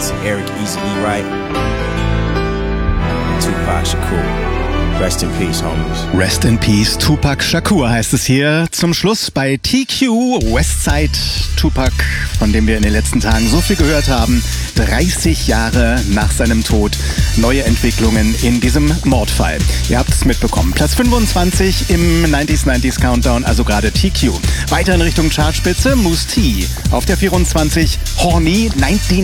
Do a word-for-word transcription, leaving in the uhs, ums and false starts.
It's Eric Easy E. Wright, Tupac Shakur. Rest in peace, homies. Rest in peace, Tupac Shakur heißt es hier zum Schluss bei T Q. Westside Tupac, von dem wir in den letzten Tagen so viel gehört haben. dreißig Jahre nach seinem Tod. Neue Entwicklungen in diesem Mordfall. Ihr habt es mitbekommen. Platz fünfundzwanzig im neunziger neunziger Countdown, also gerade T Q. Weiter in Richtung Chartspitze, Mousse T. Auf der vierundzwanzig, Horny neunzehn